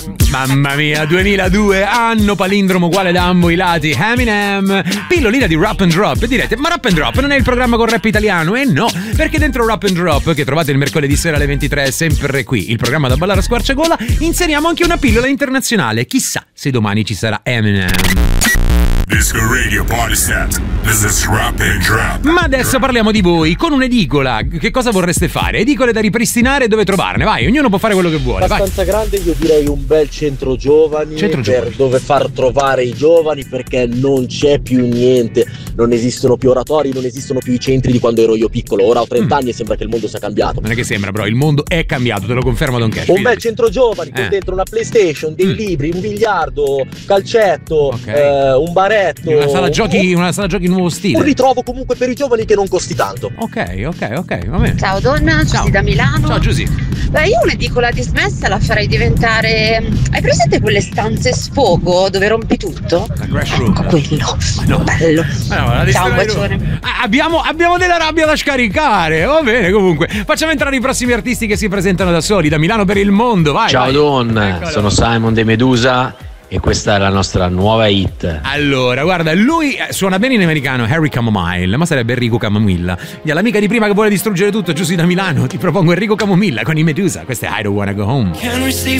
Mamma mia, 2002, anno palindromo uguale da ambo i lati. Eminem, pillolina di Rap and Drop. E direte, ma Rap and Drop non è il programma con rap italiano? E no, perché dentro Rap and Drop, che trovate il mercoledì sera alle 23, sempre qui, il programma da ballare a squarciagola, inseriamo anche una pillola internazionale. Chissà se domani ci sarà Eminem. Disco Radio Party Set. This is Rap and Drop. Ma adesso parliamo di voi, con un'edicola. Che cosa vorreste fare? Edicole da ripristinare e dove trovarne? Vai, ognuno può fare quello che vuole. Abbastanza grande, io direi un bel centro giovani, per dove far trovare i giovani, perché non c'è più niente, non esistono più oratori, non esistono più i centri di quando ero io piccolo. Ora ho 30 anni e sembra che il mondo sia cambiato. Non è che sembra, bro, il mondo è cambiato, te lo conferma Don Cash. Un bel centro giovani con dentro una PlayStation, dei libri, un biliardo, calcetto, un baretto, una sala giochi nuovo stile. Un ritrovo comunque per i giovani che non costi tanto. Ok, va bene. Ciao donna, Giusy da Milano. Ciao Giusy. Beh, io un'edicola dismessa la farei diventare. Hai presente quelle stanze sfogo dove rompi tutto? La crash room. Ecco quello. No. Bello. Ciao, un bacione. Abbiamo della rabbia da scaricare. Va bene, comunque. Facciamo entrare i prossimi artisti che si presentano da soli, da Milano per il mondo. Vai. Ciao vai. Don, Eccolo. sono Simon De Medusa. E questa è la nostra nuova hit. Allora, guarda, lui suona bene in americano Harry Camomile, ma sarebbe Enrico Camomilla. E all'amica di prima che vuole distruggere tutto, Giusy da Milano, ti propongo Enrico Camomilla con i Medusa. Questa è I Don't Wanna Go Home. Can we stay